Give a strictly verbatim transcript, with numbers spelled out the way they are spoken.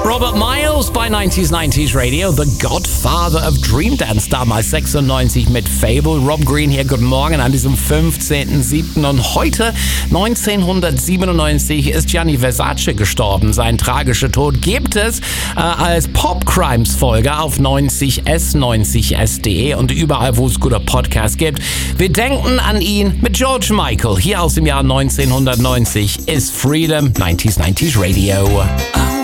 Robert Miles bei neunzig neunzig Radio, the Godfather of Dream Dance, damals sechsundneunzig mit Fable. Rob Green hier, guten Morgen an diesem fünfzehnten siebten Und heute, neunzehnhundertsiebenundneunzig, ist Gianni Versace gestorben. Sein tragischer Tod gibt es äh, als Pop-Crimes-Folge auf neunzig S, neunzig S punkt de und überall, wo es gute Podcasts gibt. Wir denken an ihn mit George Michael. Hier aus dem Jahr neunzehnhundertneunzig ist Freedom neunzig neunzig Radio.